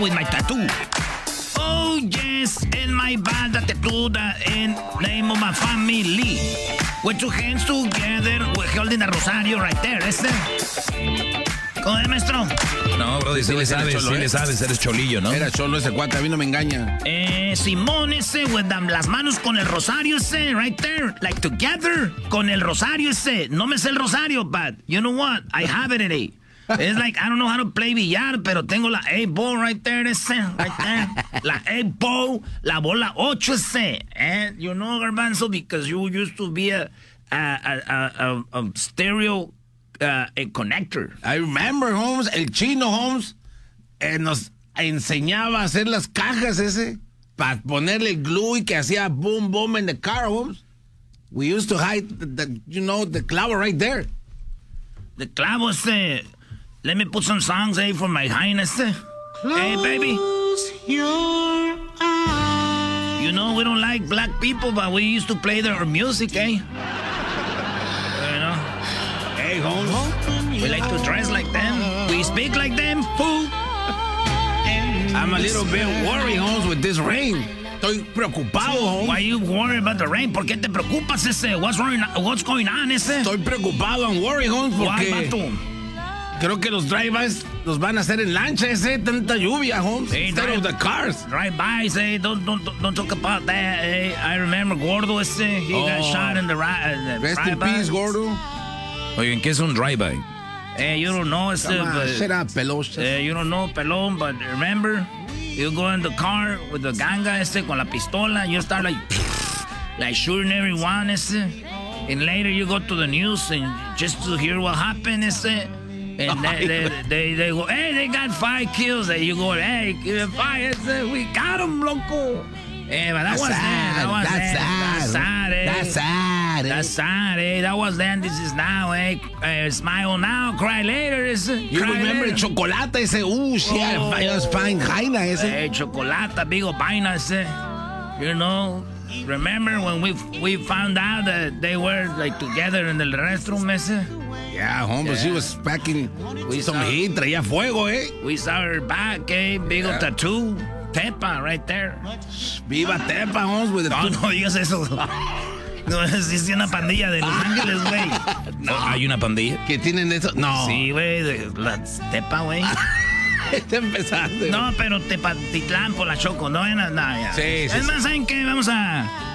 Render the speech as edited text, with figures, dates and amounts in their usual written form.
with my tattoo. Oh yes, in my band tattoo in name of my family. With two hands together, we're holding a rosario right there. ¿Cómo es, maestro? No, brother, sí le sabes, eres cholillo, ¿no? Era cholo ese cuate, a mí no me engaña. Simón ese, with las manos con el rosario ese, right there, like together, con el rosario ese. No me sé el rosario, but you know what? I have it at 8. It's like, I don't know how to play billar, pero tengo la 8 ball right there, ese, right there. La 8 ball, la bola 8 ese. You know, Garbanzo, because you used to be a stereo a connector. I remember, Holmes, el chino, Holmes, nos enseñaba a hacer las cajas ese, para ponerle glue y que hacía boom, boom in the car, Holmes. We used to hide the clavo right there. The clavo ese. Let me put some songs, for my highness. Hey, baby. Your eyes. You know, we don't like black people, but we used to play their music, You know? Hey, Holmes. We like to dress like them. We speak like them, fool. I'm a little bit worried, Holmes, with this rain. Estoy preocupado, Holmes. Why you worried about the rain? ¿Por qué te preocupas, ese? What's going on, ese? Estoy preocupado, I'm worried, Holmes, porque creo que los drive-bys los van a hacer en lancha, tanta lluvia, Holmes. Hey, instead of the cars. Drive-bys, don't talk about that, I remember Gordo, he got shot in the Rest in peace, Gordo. Oigan, ¿qué es un drive-by? You don't know, shut up, Pelón. You don't know, Pelón, but remember, you go in the car with the ganga, con la pistola, you start like shooting everyone, and later you go to the news and just to hear what happened, and they go, hey, they got 5 kills, and you go, hey, 5, we got them, loco. But that was sad. That's sad, That was then, this is now, smile now, cry later, You remember later. Chocolate, it was fine, Jaina, Hey, Chocolate, big vaina, You know, remember when we found out that they were, like, together in the restroom, Yeah, hombre, she was packing some heat, traía fuego, We saw her back, big tattoo. Tepa, right there. Viva Tepa, Holmes, with the No digas eso. No, es una pandilla de Los Ángeles, güey. No, ¿hay una pandilla? ¿Que tienen eso? No. Sí, güey, la Tepa, güey. Te empezaste. No, pero Tepatitlán por la Choco, no, ya. Sí. Es más, ¿saben qué? Vamos a